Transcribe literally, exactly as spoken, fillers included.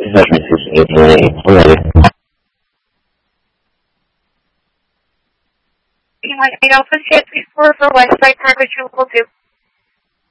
This is Missus eight nine eight. I'm ready. eight one eight Alpha Sierra three four for Westside Cargo Troop, will do.